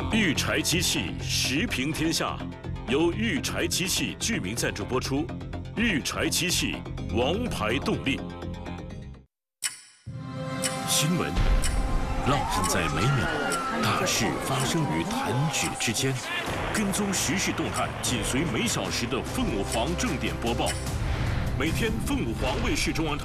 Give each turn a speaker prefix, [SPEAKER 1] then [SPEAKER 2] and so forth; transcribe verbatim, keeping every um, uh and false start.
[SPEAKER 1] 御柴机器时评天下，由御柴机器居民赞助播出。御柴机器，王牌动力。新闻，浪漫在每秒，大事发生于弹指之间。跟踪时事动态，紧随每小时的凤凰正点播报。每天，凤凰卫视中文台